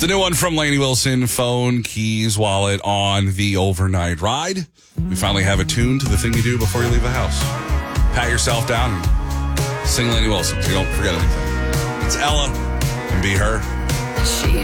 It's the new one from Lainey Wilson, phone, keys, wallet on the overnight ride. We finally have it tuned to the thing you do before you leave the house. Pat yourself down and sing Lainey Wilson so you don't forget anything. It's Ella and Be Her.